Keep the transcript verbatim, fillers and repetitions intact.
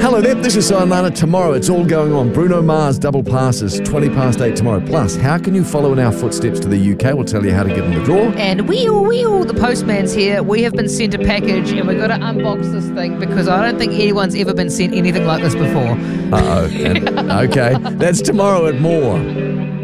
Hello there, this is Silana. Tomorrow it's all going on. Bruno Mars double passes, twenty past eight tomorrow. Plus, how can you follow in our footsteps to the U K? We'll tell you how to get in the draw. And wee-oo, wee-oo, the postman's here. We have been sent a package and we've got to unbox this thing because I don't think anyone's ever been sent anything like this before. Uh-oh. And- okay, that's tomorrow at More.